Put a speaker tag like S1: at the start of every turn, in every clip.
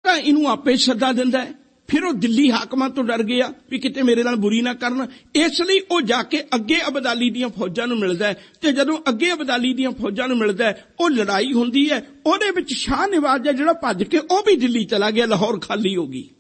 S1: तां इनू आपे सदा दिंदा है। फिर वो दिल्ली हाकमां तो डर गया भी किते मेरे नाल बुरी ना करन, इसलिए वो जाके अगे अबदाली दीयां फौजां नूं मिलदा है। ते जदों अगे अबदाली दीयां फौजां नूं मिलदा है, वो लड़ाई हुंदी है, ओहदे विच शाह नवाज है जिहड़ा भज के वो भी दिल्ली चला गया, लाहौर खाली हो गई।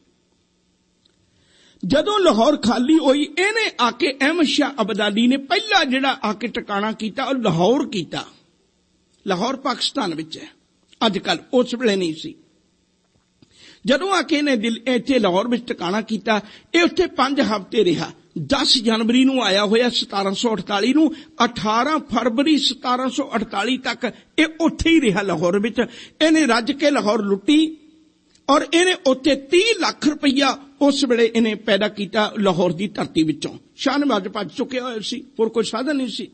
S1: जदों लाहौर खाली होई, इहने आके अहमद शाह अबदाली ने पहला जिहड़ा आके टिकाणा कीता वो लाहौर कीता। लाहौर पाकिस्तान विच है अजकल, उस वेले नहीं सी। जदों आके इहने इत्थे लाहौर विच टिकाणा कीता, ये उत्थे 5 हफ्ते रहा। 10 जनवरी नूं आया होया 1748 नूं, 18 फरवरी 1748 तक ये उत्थे ही रहा लाहौर विच। इहने रज के लाहौर लुट्टी और इहने उत्थे 30 लाख रुपया उस वेले इहने पैदा कीता लाहौर दी धरती विचों। शाह नवाज भज चुकिया होया सी, होर कोई साधन नहीं सी।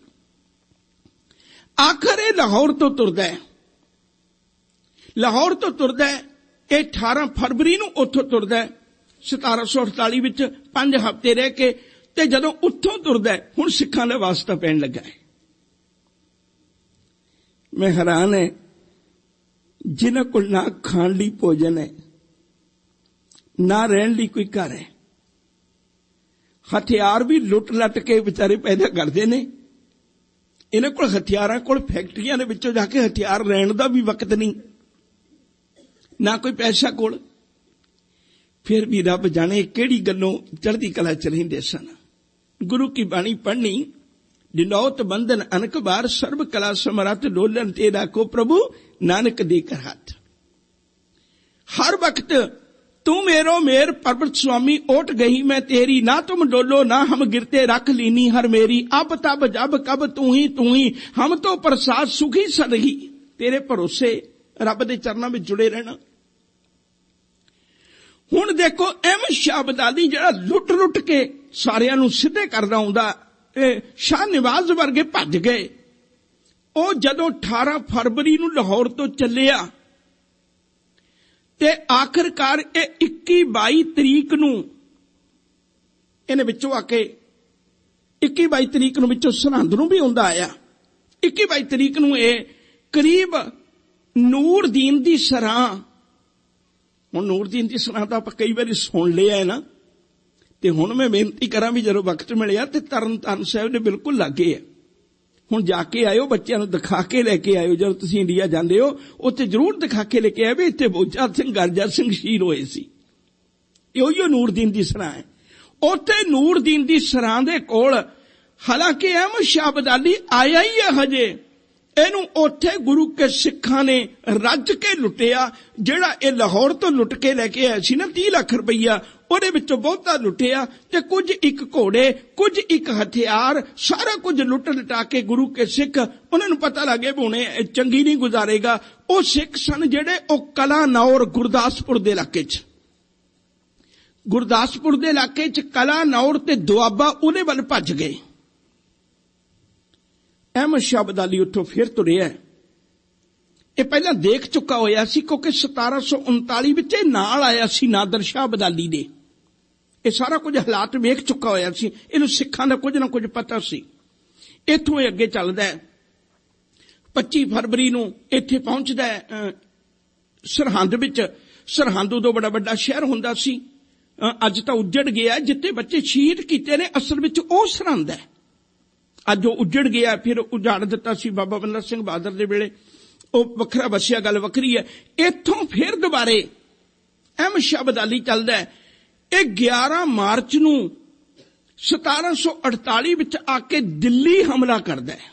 S1: आखिर ये लाहौर तो तुरदा है, लाहौर तो तुरदा है, 18 फरवरी नूं उत्थों तुरदा है 1748 विच 5 हफ्ते रह के। ते जदों उत्थों तुरदा है, हुण सिखां दा वास्ता पैण लगा है। मैं हैरान है जिन्हां कोल ना खाण लई भोजन है, ना रहण लई कोई घर है, हथियार भी लुट लट के बेचारे पैदा करदे ने। इन्हां कोल हथियारां कोल फैक्ट्रियां दे विचों जाके हथियार लैण दा भी वक्त नहीं, ना कोई पैसा कोल। फिर भी रब जाने केड़ी गल्लों चढ़दी कला च रहिंदे सन। गुरु की बाणी पढ़नी, डिनौत बंधन अनक बार, सर्व कला समरथ डोलन तेरा को प्रभु नानक देकर हाथ। हर वक्त तू मेरो मेर पर्वत स्वामी ओट गई मैं तेरी, ना तुम डोलो ना हम गिरते रख लीनी हर मेरी, अब तब जब कब तू ही हम तो प्रसाद सुखी सदही। तेरे भरोसे रब दे चरनां विच जुड़े रहना। हुण देखो अहमद शाह अबदाली जिहड़ा लुट लुट के सारियां नूं सिद्धे करदा आउंदा, शाह नवाज वर्गे भज गए। ਉਹ ਜਦੋਂ 18 फरवरी ਨੂੰ ਲਾਹੌਰ ਤੋਂ ਚੱਲਿਆ ਤੇ ਆਖਰਕਾਰ ਇਹ 21-22 ਤਰੀਕ ਨੂੰ ਇਹਨੇ ਵਿੱਚੋਂ ਆ ਕੇ 21-22 ਤਰੀਕ ਨੂੰ ਵਿੱਚੋਂ ਸਰਹੰਦ ਨੂੰ ਵੀ ਆਉਂਦਾ ਆਇਆ। 21-22 ਤਰੀਕ ਨੂੰ ਇਹ ਕਰੀਬ ਨੂਰਦੀਨ ਦੀ ਸਰਾਂ, ਹੁਣ ਨੂਰਦੀਨ ਦੀ ਸਰਾਂ ਤਾਂ ਆਪਾਂ ਕਈ ਵਾਰੀ ਸੁਣ ਲਿਆ ਹੈ ਨਾ, ਤੇ ਹੁਣ ਮੈਂ ਬੇਨਤੀ ਕਰਾਂ ਵੀ ਜਦੋਂ ਵਕਤ ਮਿਲਿਆ ਤੇ ਤਰਨਤਾਰਨ ਸਾਹਿਬ ਦੇ ਬਿਲਕੁਲ ਲਾਗੇ ਹੈ। ਹੁਣ ਜਾ ਕੇ ਆਇਓ, ਬੱਚਿਆਂ ਨੂੰ ਦਿਖਾ ਕੇ ਲੈ ਕੇ ਆਇਓ। ਜਦੋਂ ਤੁਸੀਂ ਇੰਡੀਆ ਜਾਂਦੇ ਹੋ ਉੱਥੇ ਜ਼ਰੂਰ ਦਿਖਾ ਕੇ ਲੈ ਕੇ ਆਇਓ ਵੀ ਇੱਥੇ ਬੋਚਾ ਸਿੰਘ ਗਰਜਾ ਸਿੰਘ ਸ਼ਹੀਦ ਹੋਏ ਸੀ। ਇਹੋ ਨੂਰਦੀਨ ਦੀ ਸਰਾਂ ਹੈ। ਉੱਥੇ ਨੂਰਦੀਨ ਦੀ ਸਰਾਂ ਦੇ ਕੋਲ ਹਾਲਾਂਕਿ ਅਹਿਮਦ ਸ਼ਾਹ ਅਬਦਾਲੀ ਆਇਆ ਹੀ ਹੈ ਹਜੇ, ਇਹਨੂੰ ਉੱਥੇ ਗੁਰੂ ਕੇ ਸਿੱਖਾਂ ਨੇ ਰੱਜ ਕੇ ਲੁੱਟਿਆ। ਜਿਹੜਾ ਇਹ ਲਾਹੌਰ ਤੋਂ ਲੁੱਟ ਕੇ ਲੈ ਕੇ ਆਇਆ ਸੀ ਨਾ 30 ਲੱਖ ਰੁਪਈਆ, ਉਹਦੇ ਵਿੱਚੋਂ ਬਹੁਤਾ ਲੁੱਟਿਆ ਤੇ ਕੁਝ ਇੱਕ ਘੋੜੇ, ਕੁਝ ਇੱਕ ਹਥਿਆਰ, ਸਾਰਾ ਕੁਝ ਲੁੱਟ ਲਟਾ ਕੇ ਗੁਰੂ ਕੇ ਸਿੱਖ, ਉਹਨਾਂ ਨੂੰ ਪਤਾ ਲੱਗੇ ਵੀ ਹੁਣੇ ਚੰਗੀ ਨਹੀਂ ਗੁਜ਼ਾਰੇਗਾ। ਉਹ ਸਿੱਖ ਸਨ ਜਿਹੜੇ ਉਹ ਕਲਾਨੌਰ ਗੁਰਦਾਸਪੁਰ ਦੇ ਇਲਾਕੇ 'ਚ, ਗੁਰਦਾਸਪੁਰ ਦੇ ਇਲਾਕੇ 'ਚ ਕਲਾਨੌਰ ਤੇ ਦੁਆਬਾ ਉਹਦੇ ਵੱਲ ਭੱਜ ਗਏ। ਅਹਿਮਦ ਸ਼ਾਹ ਅਬਦਾਲੀ ਉੱਥੋਂ ਫਿਰ ਤੁਰਿਆ। ਇਹ ਪਹਿਲਾਂ ਦੇਖ ਚੁੱਕਾ ਹੋਇਆ ਸੀ ਕਿਉਂਕਿ 1739 ਵਿੱਚ ਇਹ ਨਾਲ ਆਇਆ ਸੀ ਨਾਦਰ ਸ਼ਾਹ ਅਬਦਾਲੀ ਦੇ। ਇਹ ਸਾਰਾ ਕੁਝ ਹਾਲਾਤ ਵੇਖ ਚੁੱਕਾ ਹੋਇਆ ਸੀ, ਇਹਨੂੰ ਸਿੱਖਾਂ ਦਾ ਕੁਝ ਨਾ ਕੁਝ ਪਤਾ ਸੀ। ਇੱਥੋਂ ਇਹ ਅੱਗੇ ਚੱਲਦਾ ਹੈ। 25 ਫਰਵਰੀ ਨੂੰ ਇੱਥੇ ਪਹੁੰਚਦਾ ਹੈ ਸਰਹੰਦ ਵਿੱਚ। ਸਰਹੰਦ ਉਦੋਂ ਬੜਾ ਵੱਡਾ ਸ਼ਹਿਰ ਹੁੰਦਾ ਸੀ, ਅੱਜ ਤਾਂ ਉੱਜੜ ਗਿਆ। ਜਿੱਥੇ ਬੱਚੇ ਸ਼ਹੀਦ ਕੀਤੇ ਨੇ ਅਸਲ ਵਿੱਚ ਉਹ ਸਰਹੰਦ ਹੈ। ਅੱਜ ਉਹ ਉੱਜੜ ਗਿਆ, ਫਿਰ ਉਜਾੜ ਦਿੱਤਾ ਸੀ ਬਾਬਾ ਬੰਦਾ ਸਿੰਘ ਬਹਾਦਰ ਦੇ ਵੇਲੇ, ਉਹ ਵੱਖਰਾ ਵਸਿਆ, ਗੱਲ ਵੱਖਰੀ ਹੈ। ਇੱਥੋਂ ਫਿਰ ਦੁਬਾਰੇ ਅਹਿਮਦ ਸ਼ਾਹ ਅਬਦਾਲੀ ਚੱਲਦਾ ਹੈ। ਇਹ 11 ਮਾਰਚ ਨੂੰ 1748 ਵਿੱਚ ਆ ਕੇ ਦਿੱਲੀ ਹਮਲਾ ਕਰਦਾ ਹੈ।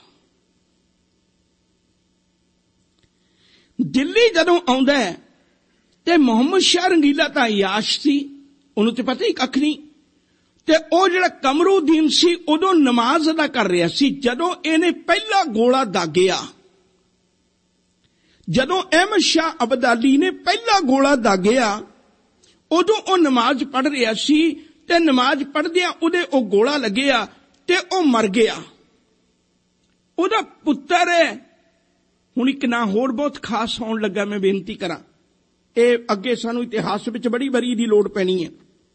S1: ਦਿੱਲੀ ਜਦੋਂ ਆਉਂਦਾ ਹੈ ਤੇ ਮੁਹੰਮਦ ਸ਼ਾਹ ਰੰਗੀਲਾ ਤਾਂ ਯਾਸ਼ ਸੀ, ਉਹਨੂੰ ਤੇ ਪਤਾ ਹੀ ਕੱਖ ਨਹੀਂ। ਤੇ ਉਹ ਜਿਹੜਾ ਕਮਰੂਦੀਨ ਸੀ ਉਦੋਂ ਨਮਾਜ਼ ਅਦਾ ਕਰ ਰਿਹਾ ਸੀ। ਜਦੋਂ ਇਹਨੇ ਪਹਿਲਾ ਗੋਲਾ ਦਾਗਿਆ, ਜਦੋਂ ਅਹਿਮਦ ਸ਼ਾਹ ਅਬਦਾਲੀ ਨੇ ਪਹਿਲਾ ਗੋਲਾ ਦਾਗਿਆ, ਉਦੋਂ ਉਹ ਨਮਾਜ਼ ਪੜ੍ਹ ਰਿਹਾ ਸੀ ਤੇ ਨਮਾਜ਼ ਪੜ੍ਹਦਿਆਂ ਉਹਦੇ ਉਹ ਗੋਲਾ ਲੱਗਿਆ ਤੇ ਉਹ ਮਰ ਗਿਆ। ਉਹਦਾ ਪੁੱਤਰ ਹੈ। ਹੁਣ ਇੱਕ ਨਾਂ ਹੋਰ ਬਹੁਤ ਖਾਸ ਹੋਣ ਲੱਗਾ, ਮੈਂ ਬੇਨਤੀ ਕਰਾਂ, ਇਹ ਅੱਗੇ ਸਾਨੂੰ ਇਤਿਹਾਸ ਵਿੱਚ ਬੜੀ ਵਾਰੀ ਦੀ ਲੋੜ ਪੈਣੀ ਹੈ।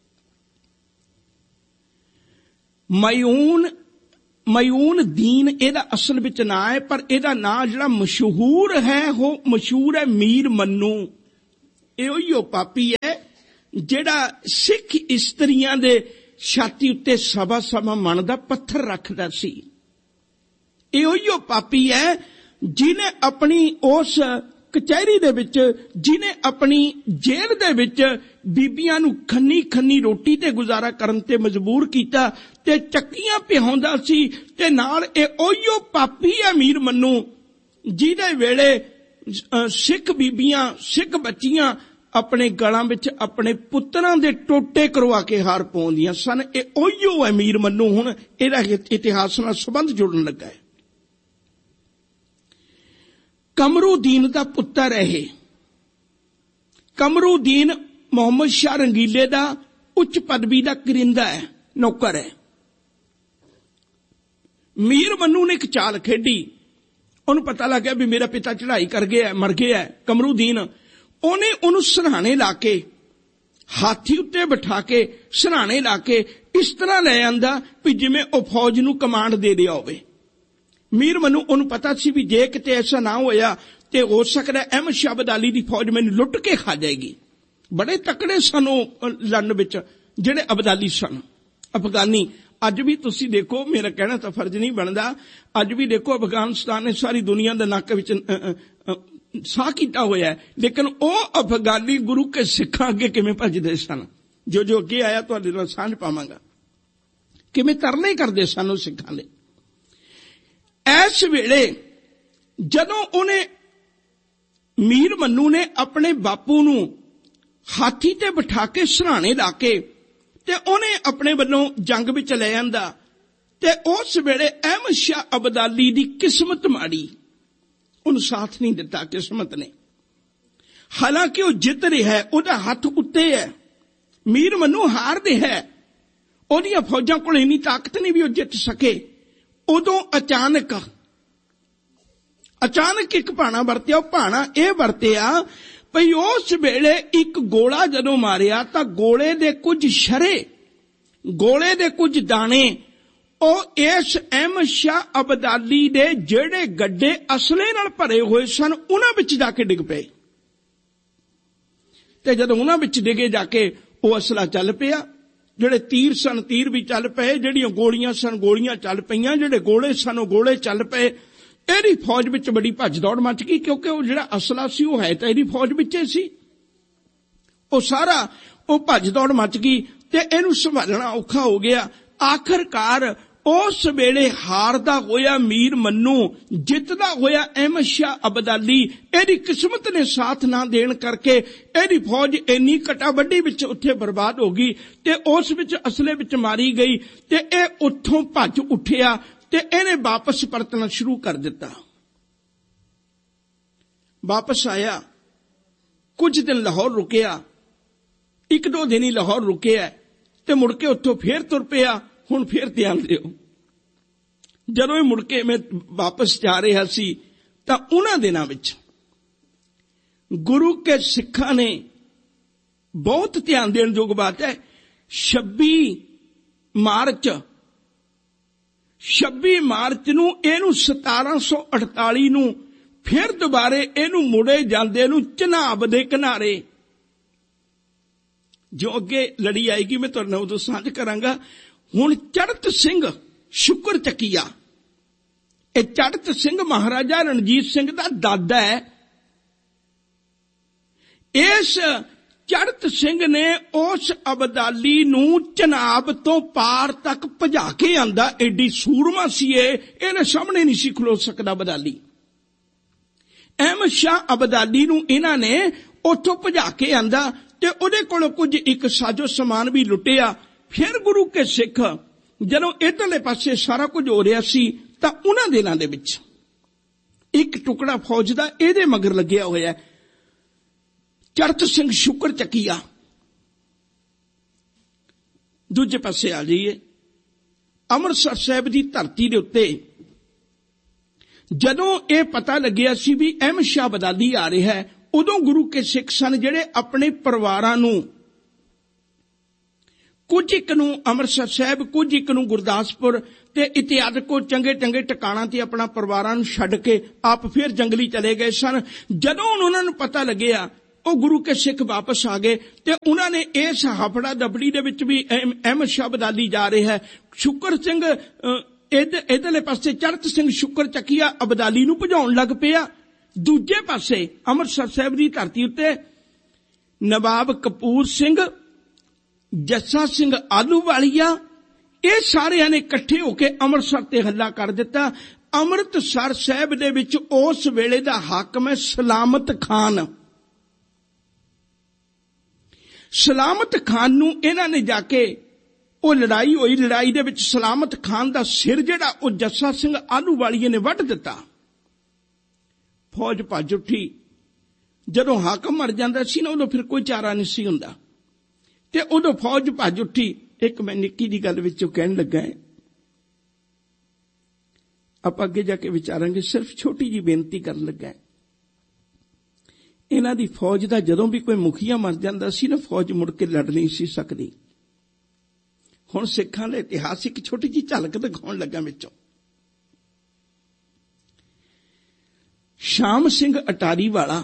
S1: ਮਯੂਨ ਦੀਨ ਇਹਦਾ ਅਸਲ ਵਿੱਚ ਨਾਂ ਹੈ, ਪਰ ਇਹਦਾ ਨਾਂ ਜਿਹੜਾ ਮਸ਼ਹੂਰ ਹੈ ਉਹ ਮਸ਼ਹੂਰ ਹੈ ਮੀਰ ਮੰਨੂ। ਇਹੋ ਪਾਪੀ ਹੈ ਜਿਹੜਾ ਸਿੱਖ ਇਸਤਰੀਆਂ ਦੇ ਛਾਤੀ ਉੱਤੇ ਸਵਾ ਸਵਾ ਮਣ ਦਾ ਪੱਥਰ ਰੱਖਦਾ ਸੀ। ਇਹੋ ਪਾਪੀ ਹੈ ਜਿਹਨੇ ਆਪਣੀ ਉਸ ਕਚਹਿਰੀ ਦੇ ਵਿੱਚ, ਜਿਹਨੇ ਆਪਣੀ ਜੇਲ੍ਹ ਦੇ ਵਿੱਚ ਬੀਬੀਆਂ ਨੂੰ ਖੰਨੀ ਖੰਨੀ ਰੋਟੀ ਤੇ ਗੁਜ਼ਾਰਾ ਕਰਨ ਤੇ ਮਜਬੂਰ ਕੀਤਾ ਤੇ ਚੱਕੀਆਂ ਪਿਹਾਉਂਦਾ ਸੀ। ਤੇ ਨਾਲ ਇਹ ਉਹੀ ਪਾਪੀ ਹੈ ਅਮੀਰ ਮੰਨੂ ਜਿਹਦੇ ਵੇਲੇ ਸਿੱਖ ਬੀਬੀਆਂ, ਸਿੱਖ ਬੱਚੀਆਂ ਆਪਣੇ ਗਲਾਂ ਵਿੱਚ ਆਪਣੇ ਪੁੱਤਰਾਂ ਦੇ ਟੋਟੇ ਕਰਵਾ ਕੇ ਹਾਰ ਪਾਉਂਦੀਆਂ ਸਨ। ਇਹ ਉਹੀ ਅਮੀਰ ਮੰਨੂ ਹੁਣ ਇਹਦਾ ਇਤਿਹਾਸ ਨਾਲ ਸੰਬੰਧ ਜੁੜਨ ਲੱਗਾ ਹੈ। ਕਮਰੂਦੀਨ ਦਾ ਪੁੱਤਰ ਇਹ। ਕਮਰੂਦੀਨ ਮੁਹੰਮਦ ਸ਼ਾਹ ਰੰਗੀਲੇ ਦਾ ਉੱਚ ਪਦਵੀ ਦਾ ਕਰਿੰਦਾ ਹੈ, ਨੌਕਰ ਹੈ। ਮੀਰ ਮੰਨੂ ਨੇ ਇੱਕ ਚਾਲ ਖੇਡੀ। ਉਹਨੂੰ ਪਤਾ ਲੱਗਿਆ ਵੀ ਮੇਰਾ ਪਿਤਾ ਚੜ੍ਹਾਈ ਕਰ ਗਿਆ, ਮਰ ਗਿਆ ਕਮਰੂਦੀਨ। ਉਹਨੇ ਉਹਨੂੰ ਸਿਰਹਾਣੇ ਲਾ ਕੇ, ਹਾਥੀ ਉੱਤੇ ਬਿਠਾ ਕੇ, ਸਿਰਹਾਣੇ ਲਾ ਕੇ ਇਸ ਤਰ੍ਹਾਂ ਲੈ ਆਂਦਾ ਵੀ ਜਿਵੇਂ ਉਹ ਫੌਜ ਨੂੰ ਕਮਾਂਡ ਦੇ ਰਿਹਾ ਹੋਵੇ। ਮੀਰ ਮੰਨੂ ਉਹਨੂੰ ਪਤਾ ਸੀ ਵੀ ਜੇ ਕਿਤੇ ਐਸਾ ਨਾ ਹੋਇਆ ਤੇ ਹੋ ਸਕਦਾ ਅਹਿਮਦ ਸ਼ਾਹ ਅਬਦਾਲੀ ਦੀ ਫੌਜ ਮੈਨੂੰ ਲੁੱਟ ਕੇ ਖਾ ਜਾਏਗੀ। ਬੜੇ ਤਕੜੇ ਸਨ ਉਹ ਲੜਨ ਵਿੱਚ ਜਿਹੜੇ ਅਬਦਾਲੀ ਸਨ, ਅਫਗਾਨੀ। ਅੱਜ ਵੀ ਤੁਸੀਂ ਦੇਖੋ, ਮੇਰਾ ਕਹਿਣਾ ਤਾਂ ਫਰਜ਼ ਨਹੀਂ ਬਣਦਾ, ਅੱਜ ਵੀ ਦੇਖੋ ਅਫਗਾਨਿਸਤਾਨ ਨੇ ਸਾਰੀ ਦੁਨੀਆ ਦੇ ਨੱਕ ਵਿੱਚ ਸਾਹ ਕੀਤਾ ਹੋਇਆ, ਲੇਕਿਨ ਉਹ ਅਫਗਾਨੀ ਗੁਰੂ ਕੇ ਸਿੱਖਾਂ ਅੱਗੇ ਕਿਵੇਂ ਭੱਜਦੇ ਸਨ। ਜੋ ਅੱਗੇ ਆਇਆ ਤੁਹਾਡੇ ਨਾਲ ਸਾਂਝ ਪਾਵਾਂਗਾ, ਕਿਵੇਂ ਤਰਲੇ ਕਰਦੇ ਸਨ ਉਹ ਸਿੱਖਾਂ ਦੇ। ਇਸ ਵੇਲੇ ਜਦੋਂ ਉਹਨੇ, ਮੀਰ ਮੰਨੂ ਨੇ ਆਪਣੇ ਬਾਪੂ ਨੂੰ ਹਾਥੀ ਤੇ ਬਿਠਾ ਕੇ ਸਿਰਹਾਣੇ ਲਾ ਕੇ ਤੇ ਉਹਨੇ ਆਪਣੇ ਵੱਲੋਂ ਜੰਗ ਵਿੱਚ ਲੈ ਆਂਦਾ, ਤੇ ਉਸ ਵੇਲੇ ਅਹਿਮਦ ਸ਼ਾਹ ਅਬਦਾਲੀ ਦੀ ਕਿਸਮਤ ਮਾੜੀ, ਉਹਨੂੰ ਸਾਥ ਨਹੀਂ ਦਿੱਤਾ ਕਿਸਮਤ ਨੇ। ਹਾਲਾਂਕਿ ਉਹ ਜਿੱਤ ਰਿਹਾ ਹੈ, ਉਹਦਾ ਹੱਥ ਉੱਤੇ ਹੈ, ਮੀਰ ਮੰਨੂ ਹਾਰ ਰਿਹਾ ਹੈ, ਉਹਦੀਆਂ ਫੌਜਾਂ ਕੋਲ ਇੰਨੀ ਤਾਕਤ ਨਹੀਂ ਵੀ ਉਹ ਜਿੱਤ ਸਕੇ। ਉਦੋਂ ਅਚਾਨਕ ਇੱਕ ਭਾਣਾ ਵਰਤਿਆ। ਉਹ ਭਾਣਾ ਇਹ ਵਰਤਿਆ ਭਈ ਉਸ ਵੇਲੇ ਇੱਕ ਗੋਲਾ ਜਦੋਂ ਮਾਰਿਆ ਤਾਂ ਗੋਲੇ ਦੇ ਕੁਝ ਸ਼ਰੇ, ਗੋਲੇ ਦੇ ਕੁਝ ਦਾਣੇ ਉਹ ਇਸ ਅਹਿਮਦ ਸ਼ਾਹ ਅਬਦਾਲੀ ਦੇ ਜਿਹੜੇ ਗੱਡੇ ਅਸਲੇ ਨਾਲ ਭਰੇ ਹੋਏ ਸਨ ਉਹਨਾਂ ਵਿੱਚ ਜਾ ਕੇ ਡਿੱਗ ਪਏ। ਤੇ ਜਦੋਂ ਉਹਨਾਂ ਵਿੱਚ ਡਿੱਗੇ ਜਾ ਕੇ ਉਹ ਅਸਲਾ ਚੱਲ ਪਿਆ, ਜਿਹੜੇ ਤੀਰ ਸਨ ਤੀਰ ਵੀ ਚੱਲ ਪਏ, ਜਿਹੜੀਆਂ ਗੋਲੀਆਂ ਸਨ ਗੋਲੀਆਂ ਚੱਲ ਪਈਆਂ, ਜਿਹੜੇ ਗੋਲੇ ਸਨ ਉਹ ਗੋਲੇ ਚੱਲ ਪਏ। ਇਹਦੀ ਫੌਜ ਵਿੱਚ ਬੜੀ ਭੱਜ ਦੌੜ ਮਚ ਗਈ, ਕਿਉਂਕਿ ਉਹ ਜਿਹੜਾ ਅਸਲਾ ਸੀ ਉਹ ਹੈ ਤਾਂ ਇਹਦੀ ਫੌਜ ਵਿੱਚ ਹੀ ਸੀ। ਉਹ ਸਾਰਾ ਉਹ ਭੱਜ ਦੌੜ ਮਚ ਗਈ ਤੇ ਇਹਨੂੰ ਸੰਭਾਲਣਾ ਔਖਾ ਹੋ ਗਿਆ। ਆਖਰਕਾਰ ਉਸ ਵੇਲੇ ਹਾਰਦਾ ਹੋਇਆ ਮੀਰ ਮੰਨੂ, ਜਿੱਤਦਾ ਹੋਇਆ ਅਹਿਮਦ ਸ਼ਾਹ ਅਬਦਾਲੀ, ਇਹਦੀ ਕਿਸਮਤ ਨੇ ਸਾਥ ਨਾ ਦੇਣ ਕਰਕੇ ਇਹਦੀ ਫੌਜ ਇੰਨੀ ਘਟਾ ਵੱਡੀ ਵਿੱਚ ਉੱਥੇ ਬਰਬਾਦ ਹੋ ਗਈ ਤੇ ਉਸ ਵਿੱਚ ਅਸਲੇ ਵਿੱਚ ਮਾਰੀ ਗਈ ਤੇ ਇਹ ਉੱਥੋਂ ਭੱਜ ਉੱਠਿਆ ਤੇ ਇਹਨੇ ਵਾਪਸ ਪਰਤਣਾ ਸ਼ੁਰੂ ਕਰ ਦਿੱਤਾ। ਵਾਪਸ ਆਇਆ, ਕੁਝ ਦਿਨ ਲਾਹੌਰ ਰੁਕਿਆ, ਇੱਕ ਦੋ ਦਿਨ ਹੀ ਲਾਹੌਰ ਰੁਕਿਆ ਤੇ ਮੁੜ ਕੇ ਉੱਥੋਂ ਫੇਰ ਤੁਰ ਪਿਆ। ਹੁਣ ਫੇਰ ਧਿਆਨ ਦਿਓ, ਜਦੋਂ ਇਹ ਮੁੜ ਕੇ ਮੈਂ ਵਾਪਸ ਜਾ ਰਿਹਾ ਸੀ ਤਾਂ ਉਹਨਾਂ ਦਿਨਾਂ ਵਿੱਚ ਗੁਰੂ ਕੇ ਸਿੱਖਾਂ ਨੇ, ਬਹੁਤ ਧਿਆਨ ਦੇਣ ਯੋਗ ਬਾਤ ਹੈ, 26 ਮਾਰਚ ਨੂੰ ਇਹਨੂੰ 1748 ਨੂੰ ਫਿਰ ਦੁਬਾਰੇ ਇਹਨੂੰ ਮੁੜੇ ਜਾਂਦੇ ਨੂੰ ਚਨਾਬ ਦੇ ਕਿਨਾਰੇ, ਜੋ ਅੱਗੇ ਲੜੀ ਆਏਗੀ ਮੈਂ ਤੁਹਾਡੇ ਨਾਲ ਉਦੋਂ ਸਾਂਝ ਕਰਾਂਗਾ। ਹੁਣ ਚੜ੍ਹਤ ਸਿੰਘ ਸ਼ੁਕਰ ਚੱਕੀਆ, ਇਹ ਚੜ੍ਹਤ ਸਿੰਘ ਮਹਾਰਾਜਾ ਰਣਜੀਤ ਸਿੰਘ ਦਾ ਦਾਦਾ ਹੈ। ਇਸ ਚੜ੍ਹਤ ਸਿੰਘ ਨੇ ਉਸ ਅਬਦਾਲੀ ਨੂੰ ਚਨਾਬ ਤੋਂ ਪਾਰ ਤੱਕ ਭਜਾ ਕੇ ਆਂਦਾ। ਐਡੀ ਸੂਰਮਾ ਸੀ ਇਹਦੇ ਸਾਹਮਣੇ ਨਹੀਂ ਸੀ ਖਲੋ ਸਕਦਾ ਅਬਦਾਲੀ। ਅਹਿਮਦ ਸ਼ਾਹ ਅਬਦਾਲੀ ਨੂੰ ਇਹਨਾਂ ਨੇ ਉੱਥੋਂ ਭਜਾ ਕੇ ਆਂਦਾ ਤੇ ਉਹਦੇ ਕੋਲੋਂ ਕੁਝ ਇੱਕ ਸਾਜੋ ਸਮਾਨ ਵੀ ਲੁੱਟਿਆ। ਫਿਰ ਗੁਰੂ ਕੇ ਸਿੱਖ ਜਦੋਂ ਇੱਧਰਲੇ ਪਾਸੇ ਸਾਰਾ ਕੁਝ ਹੋ ਰਿਹਾ ਸੀ ਤਾਂ ਉਹਨਾਂ ਦਿਨਾਂ ਦੇ ਵਿੱਚ ਇੱਕ ਟੁਕੜਾ ਫੌਜ ਦਾ ਇਹਦੇ ਮਗਰ ਲੱਗਿਆ ਹੋਇਆ, ਚੜ੍ਹਤ ਸਿੰਘ ਸ਼ੁਕਰ ਚੱਕੀਆ। ਦੂਜੇ ਪਾਸੇ ਆ ਜਾਈਏ, ਅੰਮ੍ਰਿਤਸਰ ਸਾਹਿਬ ਦੀ ਧਰਤੀ ਦੇ ਉੱਤੇ ਜਦੋਂ ਇਹ ਪਤਾ ਲੱਗਿਆ ਸੀ ਵੀ ਅਹਿਮਦ ਸ਼ਾਹ ਅਬਦਾਲੀ ਆ ਰਿਹਾ ਹੈ, ਉਦੋਂ ਗੁਰੂ ਕੇ ਸਿੱਖ ਸਨ ਜਿਹੜੇ ਆਪਣੇ ਪਰਿਵਾਰਾਂ ਨੂੰ, ਕੁਝ ਇੱਕ ਨੂੰ ਅੰਮ੍ਰਿਤਸਰ ਸਾਹਿਬ, ਕੁਝ ਇੱਕ ਨੂੰ ਗੁਰਦਾਸਪੁਰ ਤੇ ਇਤਿਆਦਿ ਕੋ ਚੰਗੇ ਚੰਗੇ ਟਿਕਾਣਾ ਤੇ ਆਪਣਾ ਪਰਿਵਾਰਾਂ ਨੂੰ ਛੱਡ ਕੇ ਆਪ ਫਿਰ ਜੰਗਲੀ ਚਲੇ ਗਏ ਸਨ। ਜਦੋਂ ਉਹਨਾਂ ਨੂੰ ਪਤਾ ਲੱਗਿਆ ਉਹ ਗੁਰੂ ਕੇ ਸਿੱਖ ਵਾਪਸ ਆ ਗਏ ਤੇ ਉਹਨਾਂ ਨੇ ਇਸ ਹਫੜਾ ਦਫੜੀ ਦੇ ਵਿੱਚ ਵੀ ਅਹਿਮਦ ਸ਼ਾਹ ਅਬਦਾਲੀ ਜਾ ਰਿਹਾ ਹੈ। ਸ਼ੁਕਰ ਸਿੰਘ ਇਧਰਲੇ ਪਾਸੇ ਚੜ੍ਹਤ ਸਿੰਘ ਸ਼ੁਕਰ ਚੱਕੀਆ ਅਬਦਾਲੀ ਨੂੰ ਭਜਾਉਣ ਲੱਗ ਪਿਆ। ਦੂਜੇ ਪਾਸੇ ਅੰਮ੍ਰਿਤਸਰ ਸਾਹਿਬ ਦੀ ਧਰਤੀ ਉੱਤੇ ਨਵਾਬ ਕਪੂਰ ਸਿੰਘ, ਜੱਸਾ ਸਿੰਘ ਆਹਲੂਵਾਲੀਆ, ਇਹ ਸਾਰਿਆਂ ਨੇ ਇਕੱਠੇ ਹੋ ਕੇ ਅੰਮ੍ਰਿਤਸਰ ਤੇ ਹੱਲਾ ਕਰ ਦਿੱਤਾ। ਅੰਮ੍ਰਿਤਸਰ ਸਾਹਿਬ ਦੇ ਵਿੱਚ ਉਸ ਵੇਲੇ ਦਾ ਹਾਕਮ ਹੈ ਸਲਾਮਤ ਖਾਨ। ਸਲਾਮਤ ਖਾਨ ਨੂੰ ਇਹਨਾਂ ਨੇ ਜਾ ਕੇ, ਉਹ ਲੜਾਈ ਹੋਈ, ਲੜਾਈ ਦੇ ਵਿੱਚ ਸਲਾਮਤ ਖਾਨ ਦਾ ਸਿਰ ਜਿਹੜਾ ਉਹ ਜੱਸਾ ਸਿੰਘ ਆਹਲੂਵਾਲੀਏ ਨੇ ਵੱਢ ਦਿੱਤਾ। ਫੌਜ ਭੱਜ ਉੱਠੀ। ਜਦੋਂ ਹਾਕਮ ਮਰ ਜਾਂਦਾ ਸੀ ਨਾ, ਉਦੋਂ ਫਿਰ ਕੋਈ ਚਾਰਾ ਨਹੀਂ ਸੀ ਹੁੰਦਾ ਤੇ ਉਦੋਂ ਫੌਜ ਭੱਜ ਉੱਠੀ। ਇੱਕ ਮੈਂ ਨਿੱਕੀ ਦੀ ਗੱਲ ਵਿੱਚੋਂ ਕਹਿਣ ਲੱਗਾ ਹੈ, ਆਪਾਂ ਅੱਗੇ ਜਾ ਕੇ ਵਿਚਾਰਾਂਗੇ, ਸਿਰਫ ਛੋਟੀ ਜੀ ਬੇਨਤੀ ਕਰਨ ਲੱਗਾ। ਇਹਨਾਂ ਦੀ ਫੌਜ ਦਾ ਜਦੋਂ ਵੀ ਕੋਈ ਮੁਖੀਆ ਮਰ ਜਾਂਦਾ ਸੀ ਨਾ, ਫੌਜ ਮੁੜ ਕੇ ਲੜ ਨਹੀਂ ਸੀ ਸਕਦੀ। ਹੁਣ ਸਿੱਖਾਂ ਦੇ ਇਤਿਹਾਸ ਇੱਕ ਛੋਟੀ ਜੀ ਝਲਕ ਦਿਖਾਉਣ ਲੱਗਾ ਵਿੱਚੋਂ। ਸ਼ਾਮ ਸਿੰਘ ਅਟਾਰੀ ਵਾਲਾ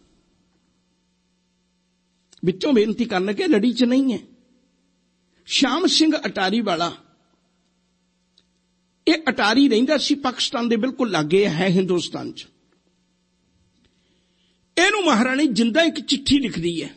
S1: ਵਿੱਚੋਂ ਬੇਨਤੀ ਕਰਨ ਲੱਗੇ, ਲੜੀ ਚ ਨਹੀਂ ਹੈ। ਸ਼ਾਮ ਸਿੰਘ ਅਟਾਰੀ ਵਾਲਾ, ਇਹ ਅਟਾਰੀ ਰਹਿੰਦਾ ਸੀ ਪਾਕਿਸਤਾਨ ਦੇ ਬਿਲਕੁਲ ਲਾਗੇ ਹੈ ਹਿੰਦੁਸਤਾਨ ਚ। ਇਹਨੂੰ ਮਹਾਰਾਣੀ ਜਿੰਦਾ ਇੱਕ ਚਿੱਠੀ ਲਿਖਦੀ ਹੈ।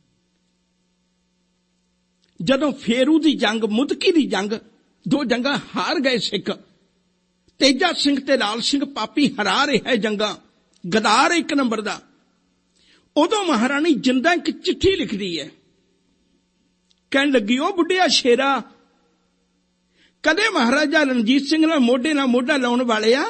S1: ਜਦੋਂ ਫੇਰੂ ਦੀ ਜੰਗ, ਮੁਦਕੀ ਦੀ ਜੰਗ, ਦੋ ਜੰਗਾਂ ਹਾਰ ਗਏ ਸਿੱਖ, ਤੇਜਾ ਸਿੰਘ ਤੇ ਲਾਲ ਸਿੰਘ ਪਾਪੀ ਹਰਾ ਰਿਹਾ ਜੰਗਾਂ, ਗਦਾਰ ਇੱਕ ਨੰਬਰ ਦਾ, ਉਦੋਂ ਮਹਾਰਾਣੀ ਜਿੰਦਾ ਇੱਕ ਚਿੱਠੀ ਲਿਖਦੀ ਹੈ। ਕਹਿਣ ਲੱਗੀ, ਉਹ ਬੁੱਢਿਆ ਸ਼ੇਰਾ, ਕਦੇ ਮਹਾਰਾਜਾ ਰਣਜੀਤ ਸਿੰਘ ਨਾਲ ਮੋਢਾ ਲਾਉਣ ਵਾਲਿਆ,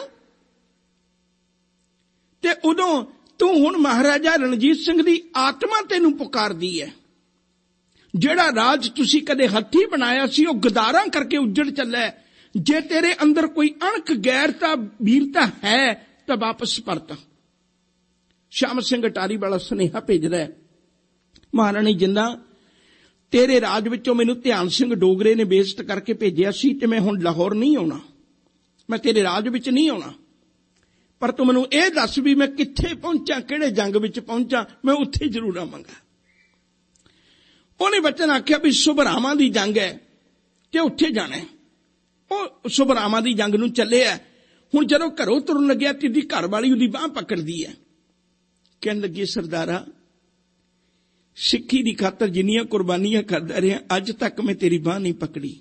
S1: ਤੇ ਉਦੋਂ ਤੂੰ ਹੁਣ ਮਹਾਰਾਜਾ ਰਣਜੀਤ ਸਿੰਘ ਦੀ ਆਤਮਾ ਤੈਨੂੰ ਪੁਕਾਰਦੀ ਹੈ। ਜਿਹੜਾ ਰਾਜ ਤੁਸੀਂ ਕਦੇ ਹੱਥੀਂ ਬਣਾਇਆ ਸੀ ਉਹ ਗਦਾਰਾਂ ਕਰਕੇ ਉੱਜੜ ਚੱਲਿਆ। ਜੇ ਤੇਰੇ ਅੰਦਰ ਕੋਈ ਅਣਖ ਗੈਰਤਾ ਵੀਰਤਾ ਹੈ ਤਾਂ ਵਾਪਸ ਪਰਤ। ਸ਼ਾਮ ਸਿੰਘ ਅਟਾਰੀ ਵਾਲਾ ਸੁਨੇਹਾ ਭੇਜਦਾ ਹੈ, ਮਹਾਰਾਣੀ ਜਿੰਦਾ, ਤੇਰੇ ਰਾਜ ਵਿੱਚੋਂ ਮੈਨੂੰ ਧਿਆਨ ਸਿੰਘ ਡੋਗਰੇ ਨੇ ਬੇਇੱਜ਼ਤ ਕਰਕੇ ਭੇਜਿਆ ਸੀ ਤੇ ਮੈਂ ਹੁਣ ਲਾਹੌਰ ਨਹੀਂ ਆਉਣਾ, ਮੈਂ ਤੇਰੇ ਰਾਜ ਵਿੱਚ ਨਹੀਂ ਆਉਣਾ, ਪਰ ਤੂੰ ਮੈਨੂੰ ਇਹ ਦੱਸ ਵੀ ਮੈਂ ਕਿੱਥੇ ਪਹੁੰਚਾਂ, ਕਿਹੜੇ ਜੰਗ ਵਿੱਚ ਪਹੁੰਚਾਂ, ਮੈਂ ਉੱਥੇ ਜ਼ਰੂਰ ਆਵਾਂਗਾ। ਉਹਨੇ ਵਚਨ ਆਖਿਆ ਵੀ ਸੁਭਰਾਵਾਂ ਦੀ ਜੰਗ ਹੈ ਤੇ ਉੱਥੇ ਜਾਣਾ। ਉਹ ਸੁਭਰਾਵਾਂ ਦੀ ਜੰਗ ਨੂੰ ਚੱਲਿਆ। ਹੁਣ ਜਦੋਂ ਘਰੋਂ ਤੁਰਨ ਲੱਗਿਆ ਤੇ ਉਹਦੀ ਘਰ ਵਾਲੀ ਉਹਦੀ ਬਾਂਹ ਪਕੜਦੀ ਹੈ। ਕਹਿਣ ਲੱਗੀ, ਸਰਦਾਰਾ, ਸਿੱਖੀ ਦੀ ਖਾਤਰ ਜਿੰਨੀਆਂ ਕੁਰਬਾਨੀਆਂ ਕਰਦਾ ਰਿਹਾ, ਅੱਜ ਤੱਕ ਮੈਂ ਤੇਰੀ ਬਾਂਹ ਨਹੀਂ ਪਕੜੀ,